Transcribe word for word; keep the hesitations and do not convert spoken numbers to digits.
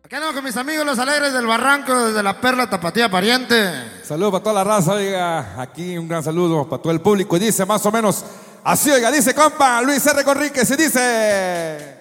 Acá andamos con mis amigos los alegres del Barranco, desde la Perla Tapatía Pariente. Saludos para toda la raza, oiga, aquí un gran saludo para todo el público. Y dice más o menos así, oiga, dice compa Luis R. Conríquez y dice...